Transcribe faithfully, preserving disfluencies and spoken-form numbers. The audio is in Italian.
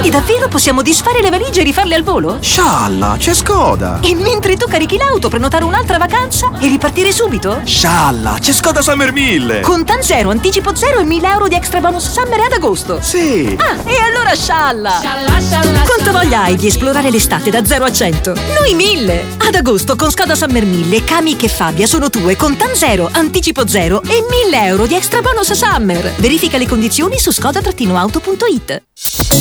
Quindi davvero possiamo disfare le valigie e rifarle al volo? Scialla, c'è Skoda! E mentre tu carichi l'auto, prenotare un'altra vacanza e ripartire subito? Scialla, c'è Skoda Summer mille! Contan zero, anticipo zero e mille euro di extra bonus summer ad agosto. Sì! Ah, e allora scialla! Scialla, scialla! Quanto voglia hai di esplorare l'estate da zero a cento? Noi mille! Ad agosto con Skoda Summer mille, Kami e Fabia sono tue, Contan zero, anticipo zero e mille euro di extra bonus summer. Verifica le condizioni su skoda auto punto it.